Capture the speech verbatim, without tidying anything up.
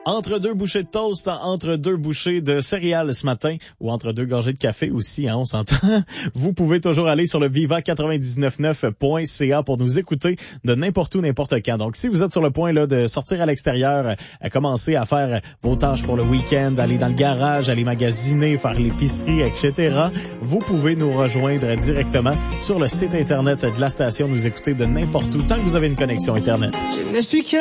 Entre deux bouchées de toast, entre deux bouchées de céréales ce matin, ou entre deux gorgées de café aussi, hein, on s'entend. Vous pouvez toujours aller sur le viva quatre-vingt-dix-neuf neuf point c a pour nous écouter de n'importe où, n'importe quand. Donc, si vous êtes sur le point là de sortir à l'extérieur, à commencer à faire vos tâches pour le week-end, aller dans le garage, aller magasiner, faire l'épicerie, et cetera, vous pouvez nous rejoindre directement sur le site Internet de la station, nous écouter de n'importe où, tant que vous avez une connexion Internet. Je ne suis qu'un